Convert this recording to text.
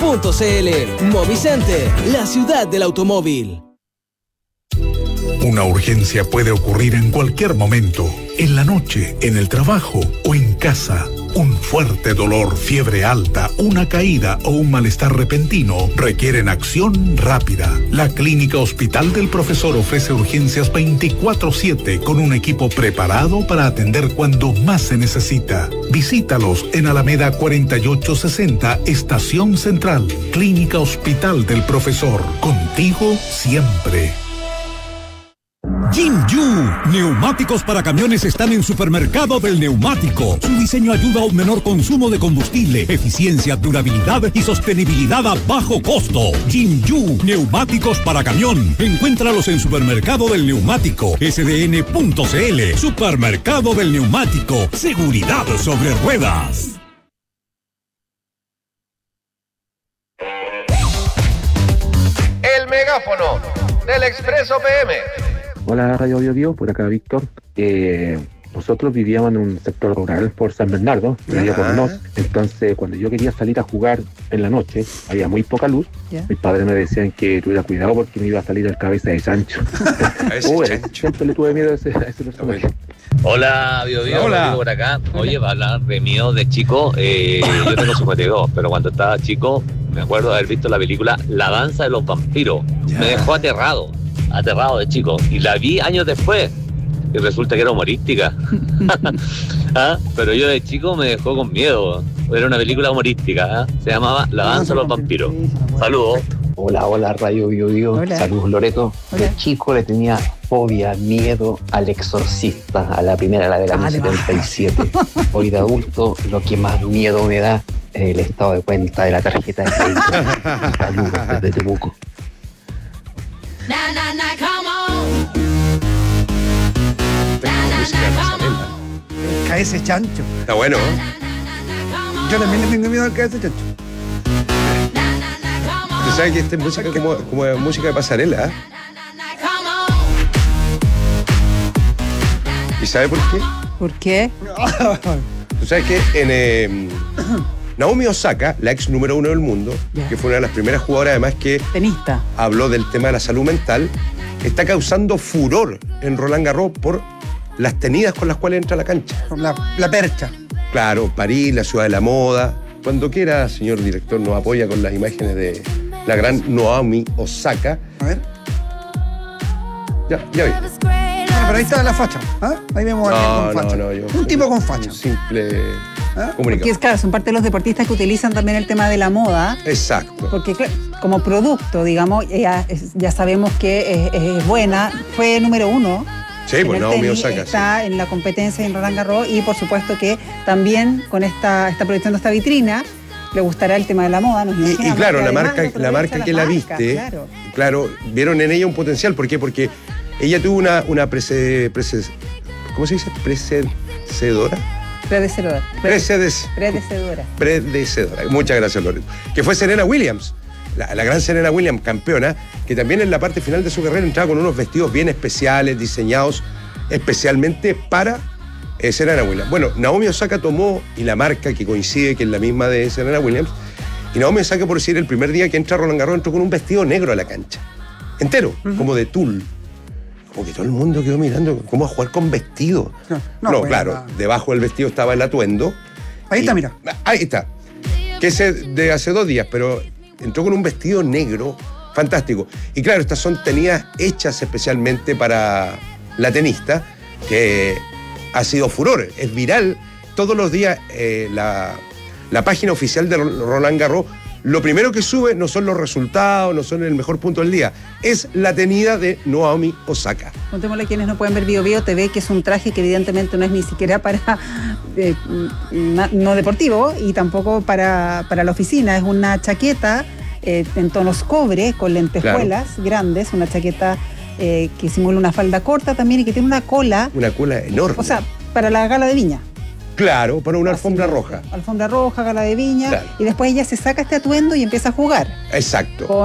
Movicenter, la ciudad del automóvil. Una urgencia puede ocurrir en cualquier momento, en la noche, en el trabajo o en casa. Un fuerte dolor, fiebre alta, una caída o un malestar repentino requieren acción rápida. La Clínica Hospital del Profesor ofrece urgencias 24/7 con un equipo preparado para atender cuando más se necesita. Visítalos en Alameda 4860, Estación Central. Clínica Hospital del Profesor. Contigo siempre. Jin Yu, neumáticos para camiones están en Supermercado del Neumático. Su diseño ayuda a un menor consumo de combustible, eficiencia, durabilidad y sostenibilidad a bajo costo. Jin Yu, neumáticos para camión. Encuéntralos en Supermercado del Neumático, sdn.cl. Supermercado del Neumático, seguridad sobre ruedas. El megáfono del Expreso PM. Hola Radio Bio Bio, por acá Víctor. Nosotros vivíamos en un sector rural por San Bernardo, por Nos. Entonces, cuando yo quería salir a jugar en la noche, había muy poca luz. Mis padres me decían que tuviera cuidado porque me iba a salir el cabeza de chancho. Siempre le tuve miedo a ese personaje. Hola, Bio Bio, Hola. por acá. Oye, para hablar de mío de chico, yo tengo 52, pero cuando estaba chico, me acuerdo de haber visto la película La Danza de los Vampiros. Me dejó aterrado de chico. Y la vi años después. Y resulta que era humorística. Pero yo de chico me dejó con miedo. Era una película humorística. Se llamaba La Danza de los Vampiros. Saludos. Hola, Radio Bio Bio. Hola. Saludos, Loreto. Hola. De chico le tenía fobia, miedo al Exorcista, a la primera, la del año 77. Hoy de adulto, lo que más miedo me da es el estado de cuenta de la tarjeta de crédito. Saludos desde Temuco. Ese chancho. Está bueno, ¿eh? Yo también le tengo miedo al cabeza chancho. Tú sabes que esta es música como música de pasarela, ¿eh? ¿Y sabe por qué? ¿Por qué? Tú sabes que en Naomi Osaka, la ex número 1 del mundo, que fue una de las primeras jugadoras además que Tenista. habló del tema de la salud mental, está causando furor en Roland Garros por las tenidas con las cuales entra a la cancha. Por la percha. Claro, París, la ciudad de la moda. Cuando quiera, señor director, nos apoya con las imágenes de la gran Naomi Osaka. A ver. Ya vi. Bueno, pero ahí está la facha. Ahí vemos a alguien con facha. Un tipo con facha. Un simple comunicado. Porque es claro, son parte de los deportistas que utilizan también el tema de la moda. Exacto. Porque como producto, digamos, ya sabemos que es buena. Fue número 1. Sí, pues Naomi Osaka. Está en la competencia en Roland Garros y por supuesto que también con está aprovechando esta vitrina. Le gustará el tema de la moda, nos imaginamos. Y claro, que la además marca que la marcas, viste, claro, vieron en ella un potencial. ¿Por qué? Porque ella tuvo una ¿cómo se dice? Predecedora. Muchas gracias, Loreto. Que fue Serena Williams, la gran Serena Williams, campeona, que también en la parte final de su carrera entraba con unos vestidos bien especiales, diseñados especialmente para Serena Williams. Bueno, Naomi Osaka tomó, y la marca que coincide, que es la misma de Serena Williams, y Naomi Osaka, por decir, el primer día que entra a Roland Garros, entró con un vestido negro a la cancha. Entero, como de tul. Como que todo el mundo quedó mirando cómo a jugar con vestido. No, claro, debajo del vestido estaba el atuendo. Ahí está, mira. Ahí está. Que es de hace 2 días, pero entró con un vestido negro fantástico. Y claro, estas son tenidas hechas especialmente para la tenista, que ha sido furor, es viral. Todos los días la página oficial de Roland Garros, lo primero que sube no son los resultados, no son el mejor punto del día, es la tenida de Naomi Osaka. Contémosle a quienes no pueden ver Bio Bio TV que es un traje que evidentemente no es ni siquiera para no deportivo y tampoco para la oficina, es una chaqueta en tonos cobre con lentejuelas grandes, una chaqueta que simula una falda corta también y que tiene una cola. Una cola enorme. O sea, para la gala de Viña. Claro, para una alfombra roja. Alfombra roja, gala de Viña, y después ella se saca este atuendo y empieza a jugar. Exacto.